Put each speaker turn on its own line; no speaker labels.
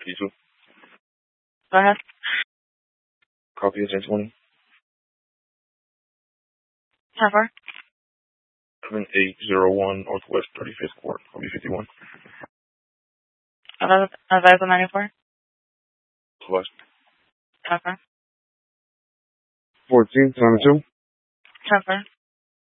52.
Go ahead.
Copy of 1020.
10-4.
7801 Northwest 35th Court, copy 51.
Advise on 94.
West.
Okay.
1472.
10-4.